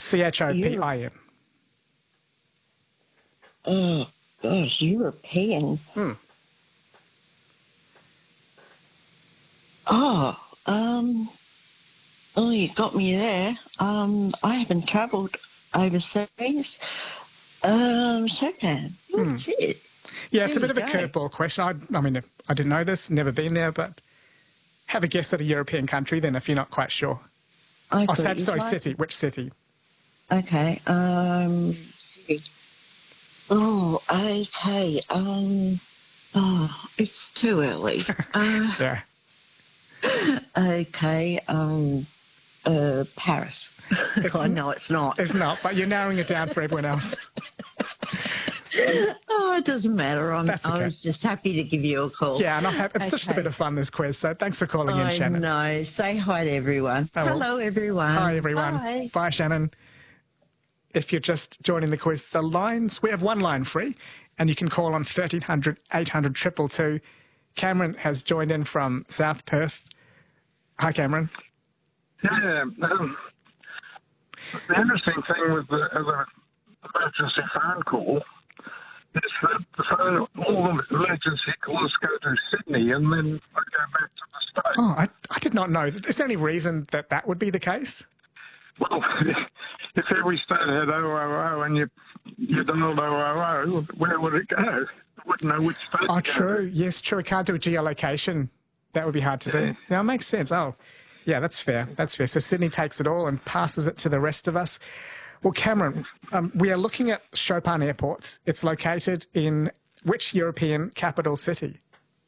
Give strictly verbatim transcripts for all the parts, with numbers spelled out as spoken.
C H O P I N. Oh, gosh, European. Hmm. Oh, um, oh, you got me there. Um, I haven't travelled overseas. Um, Chopin, what's Hmm. it? Yeah, it's There a bit you of a go. curveball question. I, I mean, I didn't know this, never been there, but have a guess at a European country then if you're not quite sure. I Oh, thought sorry, you sorry, tried. city. Which city? Okay, um, city. Oh, okay, um, oh, it's too early. Uh, Yeah. okay, um, uh, Paris. It's, I know it's not. it's not, but you're narrowing it down for everyone else. Oh, it doesn't matter. I'm, That's I okay. was just happy to give you a call. Yeah, and I'm happy. It's just a Okay. bit of fun, this quiz, so thanks for calling in, I Shannon. know. Say hi to everyone. I will. Hello, everyone. Hi, everyone. Bye. Bye, Shannon. If you're just joining the quiz, the lines, we have one line free, and you can call on thirteen hundred, eight hundred, two two two. Cameron has joined in from South Perth. Hi, Cameron. Yeah, um, the interesting thing with the, uh, the emergency phone call is that the phone, all the emergency calls go to Sydney and then I go back to the States. Oh, I, I did not know. Is there any reason that that would be the case? Well, if every state had oh oh oh and you, you dialed oh oh oh, where would it go? You wouldn't know which state Oh, to go true. to. Yes, true. We can't do a geolocation. That would be hard to Yeah. do. That makes sense. Oh, yeah, that's fair. That's fair. So Sydney takes it all and passes it to the rest of us. Well, Cameron, um, we are looking at Chopin Airport. It's located in which European capital city?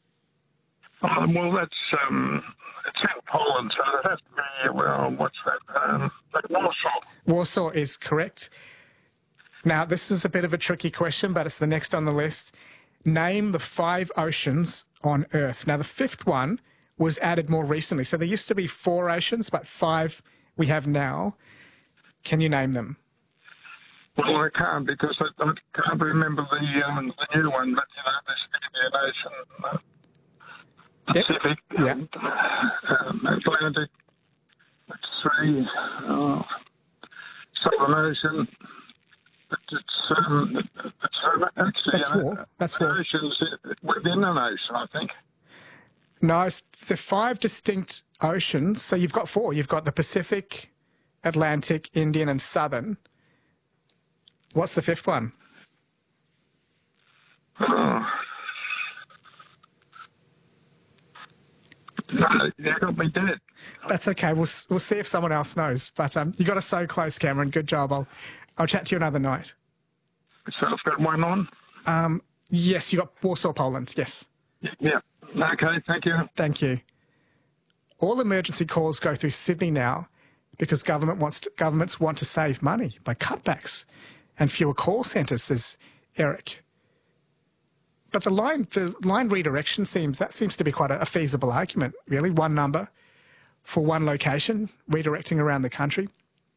Um, well, that's um, it's in Poland, so it has to be, well, what's that? Um, like Warsaw. Warsaw is correct. Now, this is a bit of a tricky question, but it's the next on the list. Name the five oceans on Earth. Now, the fifth one was added more recently. So there used to be four oceans, but five we have now. Can you name them? Well, I can't because I, I can't remember the um, the new one, but you know, this Indian Ocean, uh, Yep. Pacific, Yeah. and, um, Atlantic. That's three. Uh, Southern Ocean. But it's um, it's um, actually That's an, four. That's an four. oceans within an ocean, I think. No, it's the five distinct oceans. So you've got four. You've got the Pacific, Atlantic, Indian, and Southern. What's the fifth one? Oh. No, you got me dead. That's okay. We'll we'll see if someone else knows. But um, you got us so close, Cameron. Good job. I'll I'll chat to you another night. So I've got one on. Um, yes, you got Warsaw, Poland. Yes. Yeah. Okay. Thank you. Thank you. All emergency calls go through Sydney now because government wants to, governments want to save money by cutbacks and fewer call centres, says Eric. But the line the line redirection seems that seems to be quite a, a feasible argument, really. One number for one location, redirecting around the country.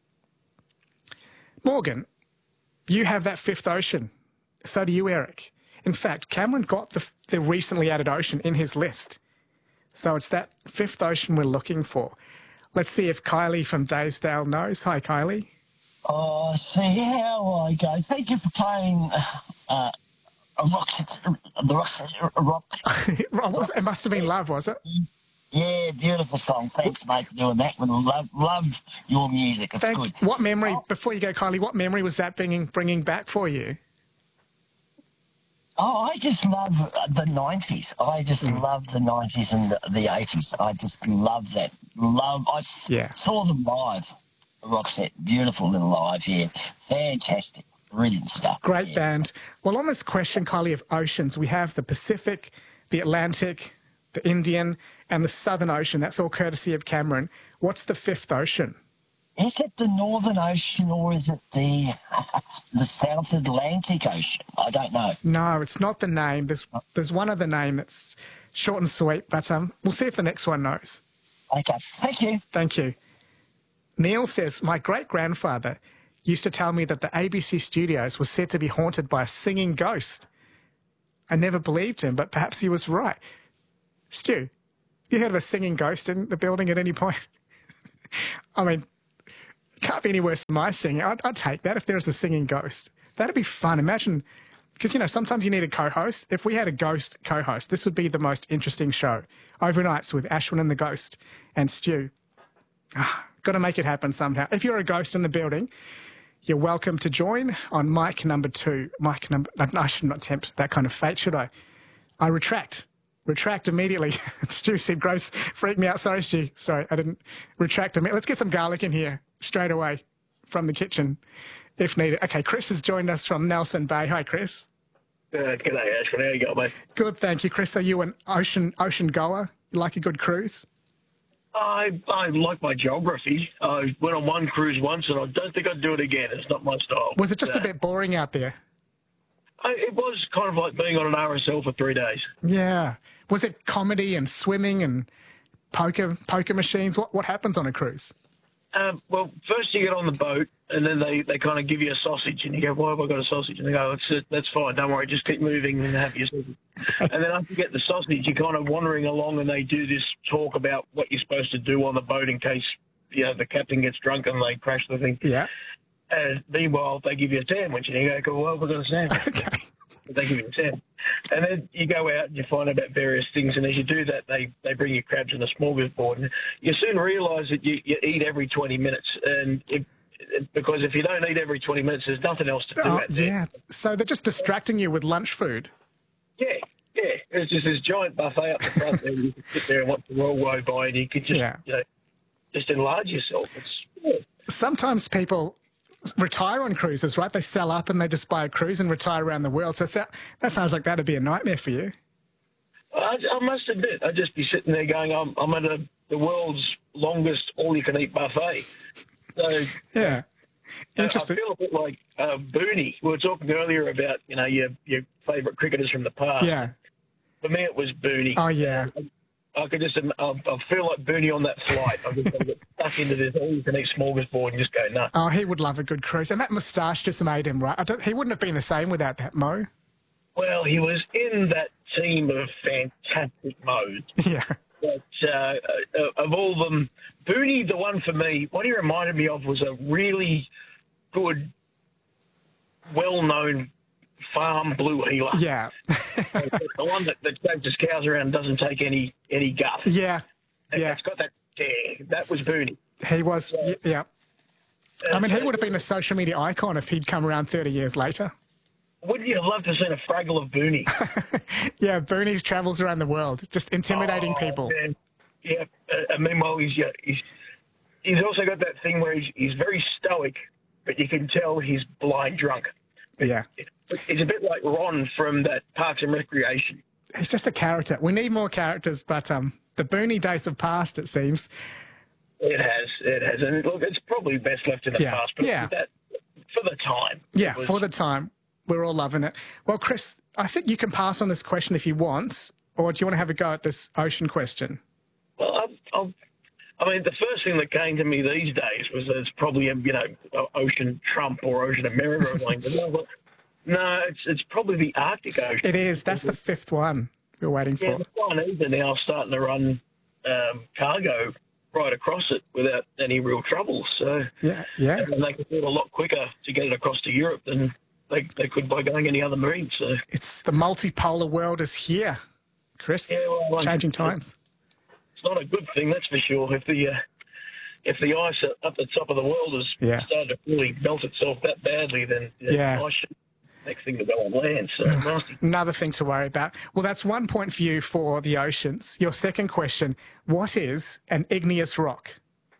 Morgan, you have that fifth ocean. So do you, Eric. In fact, Cameron got the, the recently added ocean in his list. So it's that fifth ocean we're looking for. Let's see if Kylie from Daysdale knows. Hi, Kylie. Oh, see how I go. Thank you for playing uh, a rock, the rock, a rock. What was- it must have been Love, was it? Yeah, beautiful song. Thanks, mate, for doing that. We love, love your music. It's Thank, good. what memory, Oh. before you go, Kylie, what memory was that bringing, bringing back for you? Oh, I just love the nineties. I just Mm. love the nineties and the, the eighties. I just love that. Love. I s- Yeah. saw them live. Roxette, beautiful little live here. Fantastic. Brilliant stuff. Great Yeah. band. Well, on this question, Kylie, of oceans, we have the Pacific, the Atlantic, the Indian, and the Southern Ocean. That's all courtesy of Cameron. What's the fifth ocean? Is it the Northern Ocean or is it the the South Atlantic Ocean? I don't know. No, it's not the name. There's there's one other name that's short and sweet, but um, we'll see if the next one knows. Okay, thank you. Thank you. Neil says, my great-grandfather used to tell me that the A B C studios was said to be haunted by a singing ghost. I never believed him, but perhaps he was right. Stu, have you heard of a singing ghost in the building at any point? I mean, Can't be any worse than my singing. I'd, I'd take that if there was a singing ghost. That'd be fun. Imagine, because, you know, sometimes you need a co-host. If we had a ghost co-host, this would be the most interesting show. Overnights with Ashwin and the Ghost and Stu. Ah, got to make it happen somehow. If you're a ghost in the building, you're welcome to join on mic number two. Mic number... No, I should not tempt that kind of fate, should I? I retract. Retract immediately. Stu said, gross, freak me out. Sorry, Stu. Sorry, I didn't retract immediately. Let's get some garlic in here straight away from the kitchen if needed. Okay, Chris has joined us from Nelson Bay. Hi, Chris. Uh, g'day, Ashwin. How you going, mate? Good, thank you, Chris. Are you an ocean ocean goer? You like a good cruise? I I like my geography. I went on one cruise once, and I don't think I'd do it again. It's not my style. Was it just Uh, a bit boring out there? I, it was kind of like being on an R S L for three days. Yeah. Was it comedy and swimming and poker poker machines? What what happens on a cruise? Um, well, first you get on the boat, and then they, they kind of give you a sausage, and you go, why have I got a sausage? And they go, that's, that's fine, don't worry, just keep moving and have your sausage. And then after you get the sausage, you're kind of wandering along, and they do this talk about what you're supposed to do on the boat in case, you know, the captain gets drunk and they crash the thing. Yeah. And meanwhile, they give you a sandwich, and you go, well, we've got a sandwich. Okay. They give you a sandwich. And then you go out and you find out about various things, and as you do that, they, they bring you crabs and a smorgasbord. And you soon realise that you, you eat every twenty minutes, and if, because if you don't eat every twenty minutes, there's nothing else to do Oh, out there. yeah. So they're just distracting you with lunch food. Yeah, yeah. It's just this giant buffet up the front there. You can sit there and watch the world go by, and you could just, Yeah. you know, just enlarge yourself. It's, yeah. Sometimes people retire on cruises, right? They sell up and they just buy a cruise and retire around the world. So that, that sounds like that'd be a nightmare for you. I, I must admit, I'd just be sitting there going, I'm, I'm at a, the world's longest all-you-can-eat buffet. So Yeah. uh, Interesting. I feel a bit like uh, Booney. We were talking earlier about, you know, your your favourite cricketers from the past. Yeah. For me, it was Booney. Oh, yeah. I could just, I, I feel like Booney on that flight. I just get stuck into this all-you-can-eat smorgasbord and just go, no. Oh, he would love a good cruise. And that moustache just made him, right? I don't, he wouldn't have been the same without that, Mo. Well, he was in that team of fantastic modes. Yeah. But uh, uh, of all of them, Booney, the one for me, what he reminded me of was a really good, well-known farm blue heeler. Yeah. The one that, that chases cows around and doesn't take any any guff. Yeah. And Yeah. It's got that, yeah, that was Booney. He was, y- yeah. I mean, he would have been a social media icon if he'd come around thirty years later. Wouldn't you have loved to have seen a Fraggle of Booney? Yeah, Booney's travels around the world, just intimidating Oh, people. man. Yeah, uh, and meanwhile, he's, yeah, he's he's also got that thing where he's, he's very stoic, but you can tell he's blind drunk. Yeah. He's a bit like Ron from that Parks and Recreation. He's just a character. We need more characters, but um, the Booney days have passed, it seems. It has, it has. And look, it's probably best left in the Yeah, past, but yeah. that, for the time. Yeah, it was- for the time. We're all loving it. Well, Chris, I think you can pass on this question if you want, or do you want to have a go at this ocean question? Well, I've, I've, I mean, the first thing that came to me these days was that it's probably, a, you know, Ocean Trump or Ocean America or something. But no, no, it's it's probably the Arctic Ocean. It is. That's the fifth one we're waiting Yeah, for. the Chinese are now starting to run um, cargo right across it without any real trouble. So Yeah, yeah. and they can do it a lot quicker to get it across to Europe than they, they could by going any other marine. So It's the multipolar world is here, Chris. Yeah, well, Changing it's- times. it's not a good thing, that's for sure. If the uh, if the ice up the top of the world has Yeah. started to really melt itself that badly, then uh, Yeah. ice should next thing to go on land. So nasty. Another thing to worry about. Well, that's one point for you for the oceans. Your second question, what is an igneous rock?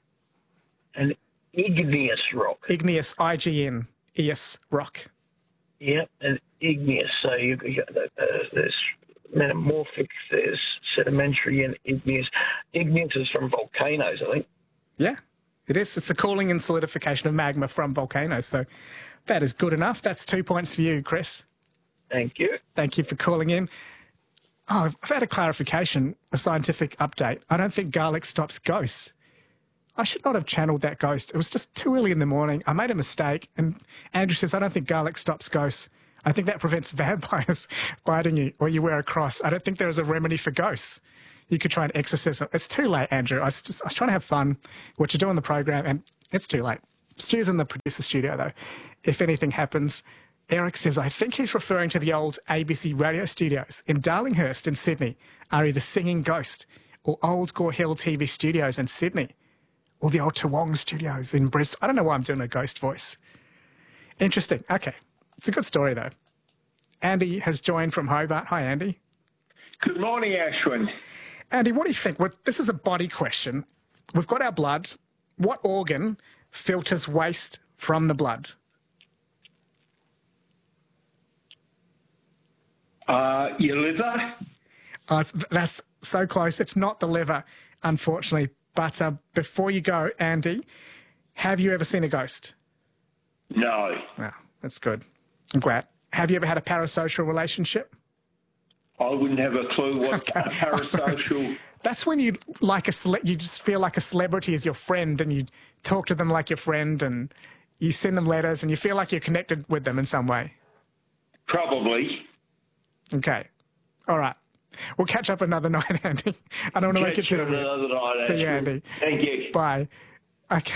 An igneous rock. Igneous, I G N E S rock. Yep, an igneous. So you, you got uh, there's metamorphic, there's sedimentary, and igneous. Igneous is from volcanoes, I think. Yeah, it is. It's the cooling and solidification of magma from volcanoes. So that is good enough. That's two points for you, Chris. Thank you. Thank you for calling in. Oh, I've had a clarification, a scientific update. I don't think garlic stops ghosts. I should not have channeled that ghost. It was just too early in the morning. I made a mistake. And Andrew says, I don't think garlic stops ghosts. I think that prevents vampires biting you or you wear a cross. I don't think there is a remedy for ghosts. You could try and exorcism. It's too late, Andrew. I was, just, I was trying to have fun, what you do on the program, and it's too late. Stu's in the producer studio, though. If anything happens, Eric says, I think he's referring to the old A B C radio studios in Darlinghurst in Sydney, are either Singing Ghost or Old Gore Hill T V studios in Sydney, or the old Toowong studios in Brisbane. I don't know why I'm doing a ghost voice. Interesting. Okay. It's a good story, though. Andy has joined from Hobart. Hi, Andy. Good morning, Ashwin. Andy, what do you think? Well, this is a body question. We've got our blood. What organ filters waste from the blood? Uh, your liver? Uh, that's so close. It's not the liver, unfortunately. But uh, before you go, Andy, have you ever seen a ghost? No. Oh, that's good. I'm glad. Have you ever had a parasocial relationship? I wouldn't have a clue what Okay. a parasocial... That's when you like a cele- you just feel like a celebrity is your friend, and you talk to them like your friend, and you send them letters, and you feel like you're connected with them in some way. Probably. Okay. All right. We'll catch up another night, Andy. I don't want to make it Catch too you another night, See you, Ashwin. Andy. Thank you. Bye. Okay.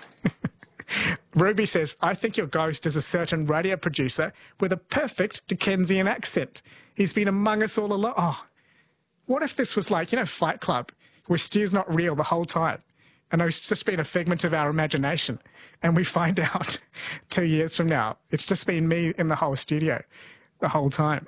Ruby says, I think your ghost is a certain radio producer with a perfect Dickensian accent. He's been among us all along. Oh, what if this was like, you know, Fight Club, where Stu's not real the whole time, and it's just been a figment of our imagination, and we find out two years from now, it's just been me in the whole studio the whole time.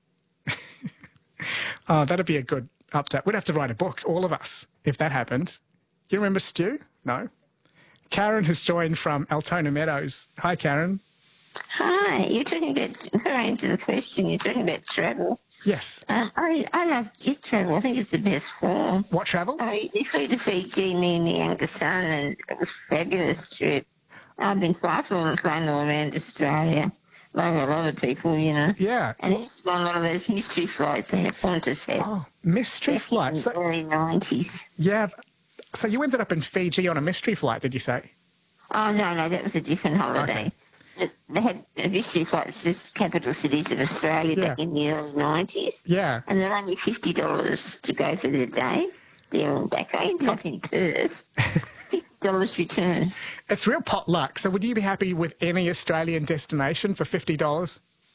Oh, that'd be a good update. We'd have to write a book, all of us, if that happened. Do you remember Stu? No? Karen has joined from Altona Meadows. Hi, Karen. Hi, you're talking about, referring to the question, you're talking about travel. Yes. Uh, I, I love jet travel. I think it's the best form. What travel? I, we flew to Fiji, me and my younger son, and it was a fabulous trip. I've been flying all, flying all around Australia, like a lot of people, you know. Yeah. And Well- it's got a lot of those mystery flights that Qantas had. Oh, mystery flight. In the So, early nineties. yeah. So you ended up in Fiji on a mystery flight, did you say? Oh, no, no, that was a different holiday. But they had mystery flights to capital cities of Australia Yeah. back in the early nineties. Yeah. And they're only fifty dollars to go for the day. There and back. I ended up in Perth. fifty dollars return. It's real pot luck. So would you be happy with any Australian destination for fifty dollars?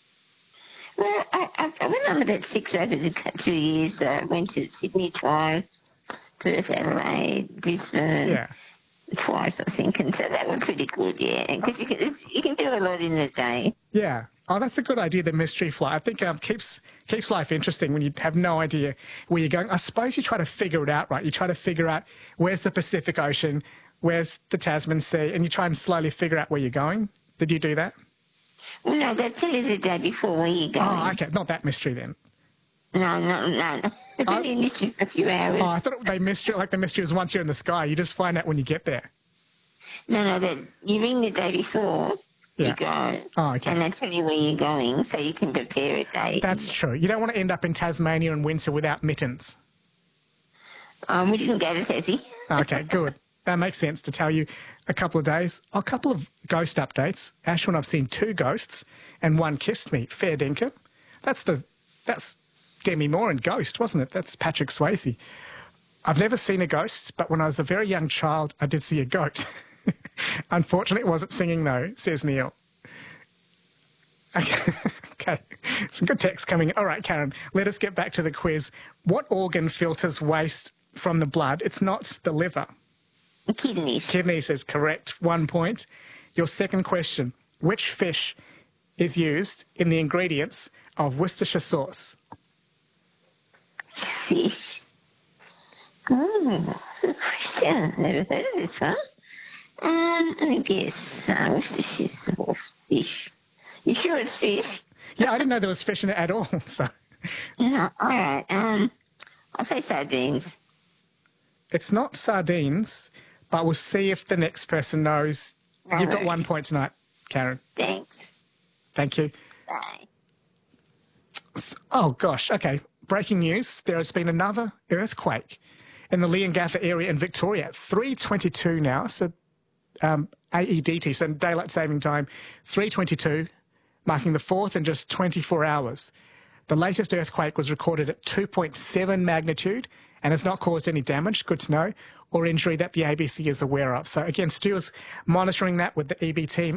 Well, I, I, I went on about six over the c- two years. So I went to Sydney twice, Perth, Adelaide, Brisbane Yeah. twice, I think. And so that were pretty good, yeah. Because you can, it's, you can do a lot in a day. Yeah. Oh, that's a good idea, the mystery flight. I think um, keeps keeps life interesting when you have no idea where you're going. I suppose you try to figure it out, right? You try to figure out where's the Pacific Ocean, where's the Tasman Sea, and you try and slowly figure out where you're going. Did you do that? Well, no, they tell you the day before where you're going. Oh, okay. Not that mystery then. No, no, no. no. But then you missed it for a few hours. Oh, I thought they mystery, like the mystery was once you're in the sky. You just find out when you get there. No, no, that you ring the day before Yeah. you go. Oh, okay. And they tell you where you're going so you can prepare a day. That's true. You don't want to end up in Tasmania in winter without mittens. Um, we didn't go to Tassie. Okay, good. That makes sense to tell you a couple of days. A couple of ghost updates. Ashwin, I've seen two ghosts and one kissed me. Fair dinkum. That's the, that's Demi Moore in Ghost, wasn't it? That's Patrick Swayze. I've never seen a ghost, but when I was a very young child, I did see a goat. Unfortunately, it wasn't singing though, says Neil. Okay. Okay. Some good text coming. All right, Karen, let us get back to the quiz. What organ filters waste from the blood? It's not the liver. Kidneys. Kidneys is correct. One point. Your second question. Which fish is used in the ingredients of Worcestershire sauce? Fish. Oh, good question. Never heard of this one. Um, let me guess. Uh, Worcestershire sauce. Fish. You sure it's fish? Yeah, I didn't know there was fish in it at all. So No. All right. Um, I'll say sardines. it's not sardines, but we'll see if the next person knows. No You've got worries. one point tonight, Karen. Thanks. Thank you. Bye. Oh, gosh. Okay. Breaking news. There has been another earthquake in the Leongatha area in Victoria. three twenty-two now. So um, A E D T, so daylight saving time, three twenty-two, marking the fourth in just twenty-four hours. The latest earthquake was recorded at two point seven magnitude and has not caused any damage. Good to know. or injury that the A B C is aware of. So again, Stuart's monitoring that with the E B team